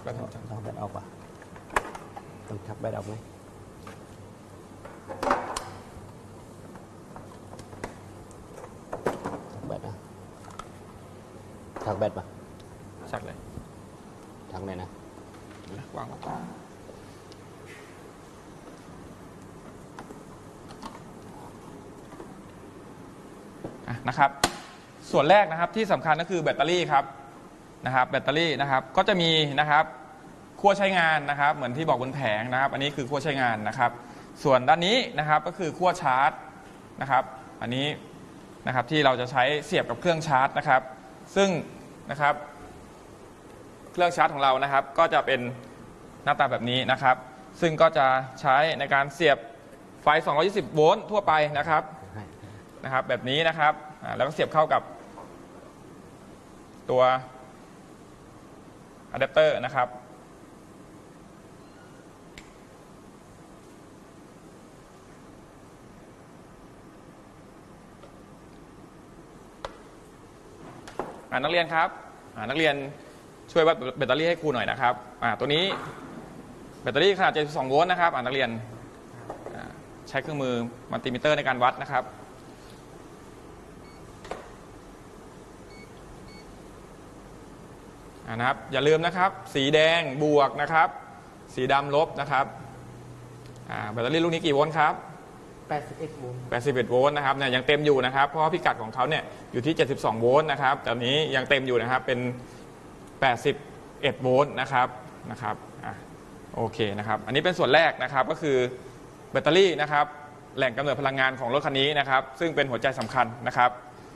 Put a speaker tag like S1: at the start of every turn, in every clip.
S1: ต้องแบตออกป่ะต้องชักแบตออกไหมชักแบตนะชักแบตป่ะ
S2: ชักเลย
S1: ชักไหนนะ
S2: วางนะครับส่วนแรกนะครับที่สำคัญก็คือแบตเตอรี่ครับแบตเตอรี่นะครับก็จะมีนะครับขั้วใช้งานนะครับเหมือนที่บอกบนแผงนะครับอันนี้คือขั้วใช้งานนะครับส่วนด้านนี้นะครับก็คือขั้วชาร์จนะครับอันนี้นะครับที่เราจะใช้เสียบกับเครื่องชาร์จนะครับซึ่งนะครับเครื่องชาร์จของเรานะครับก็จะเป็นหน้าตาแบบนี้นะครับซึ่งก็จะใช้ในการเสียบไฟ220โวลต์ทั่วไปนะครับแบบนี้นะครับแล้วก็เสียบเข้ากับตัวอะแดปเตอร์นะครับนักเรียนครับนักเรียนช่วยวัดแบตเตอรี่ให้ครูหน่อยนะครับตัวนี้แบตเตอรี่ขนาด72โวลต์นะครับนักเรียนใช้เครื่องมือมัลติมิเตอร์ในการวัดนะครับนะครับอย่าลืมนะครับสีแดงบวกนะครับสีดำลบนะครับแบตเตอรี่ลูกนี้กี่โวลต์ครับ
S3: 81โวลต์
S2: 81โวลต์นะครับเนี่ยยังเต็มอยู่นะครับเพราะพิกัดของเขาเนี่ยอยู่ที่72โวลต์นะครับแต่นี้ยังเต็มอยู่นะครับเป็น81โวลต์นะครับโอเคนะครับอันนี้เป็นส่วนแรกนะครับก็คือแบตเตอรี่นะครับแหล่งกำเนิดพลังงานของรถคันนี้นะครับซึ่งเป็นหัวใจสำคัญนะครับ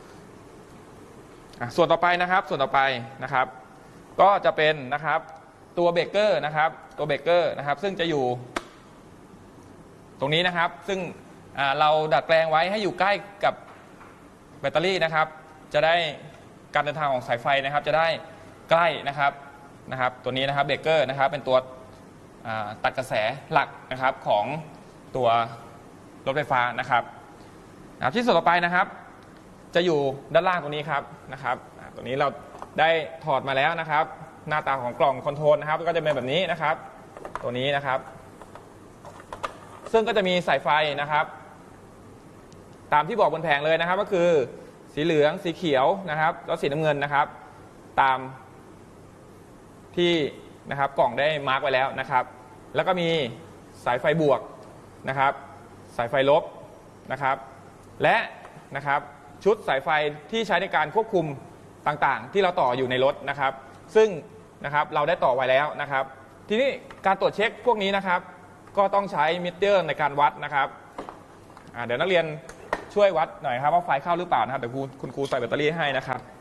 S2: ส่วนต่อไปนะครับก็จะเป็นนะครับตัวเบรกเกอร์นะครับซึ่งจะอยู่ตรงนี้นะครับซึ่งเราดัดแปลงไว้ให้อยู่ใกล้กับแบตเตอรี่นะครับจะได้การเดินทางของสายไฟนะครับจะได้ใกล้นะครับตัวนี้นะครับเบรกเกอร์นะครับเป็นตัวตัดกระแสหลักนะครับของตัวรถไฟฟ้านะครับที่ส่วนต่อไปนะครับจะอยู่ด้านล่างตรงนี้ครับตัวนี้เราได้ถอดมาแล้วนะครับหน้าตาของกล่องคอนโทรลนะครับก็จะเป็นแบบนี้นะครับตัวนี้นะครับซึ่งก็จะมีสายไฟนะครับตามที่บอกบนแผงเลยนะครับก็คือสีเหลืองสีเขียวนะครับแล้วสีน้ำเงินนะครับตามที่นะครับกล่องได้มาร์กไว้แล้วนะครับแล้วก็มีสายไฟบวกนะครับสายไฟลบนะครับและนะครับชุดสายไฟที่ใช้ในการควบคุมต่างๆที่เราต่ออยู่ในรถนะครับซึ่งนะครับเราได้ต่อไว้แล้วนะครับทีนี้การตรวจเช็คพวกนี้นะครับก็ต้องใช้มิเตอร์ในการวัดนะครับเดี๋ยวนักเรียนช่วยวัดหน่อยครับว่าไฟเข้าหรือเปล่านะครับเดี๋ยวคุณครูใส่แบตเตอรี่ให้นะครับ